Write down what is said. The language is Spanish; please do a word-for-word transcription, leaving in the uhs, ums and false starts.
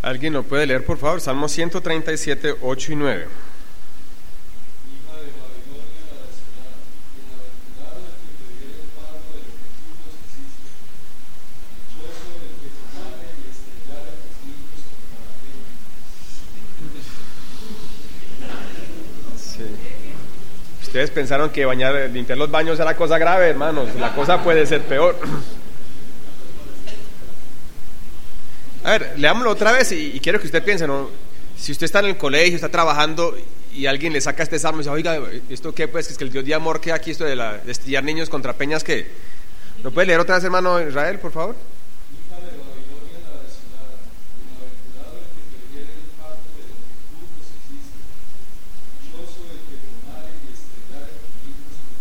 ¿Alguien lo puede leer, por favor? Salmo ciento treinta y siete, ocho y nueve. Ustedes pensaron que bañar, limpiar los baños era cosa grave, hermanos. La cosa puede ser peor. A ver, leámoslo otra vez y, y quiero que usted piense, ¿no? Si usted está en el colegio, está trabajando y alguien le saca este salmo y dice, oiga, ¿esto qué? Pues que es que el Dios de amor que aquí, esto de, la, de estillar niños contra peñas, ¿qué? ¿Lo puede leer otra vez, hermano Israel, por favor?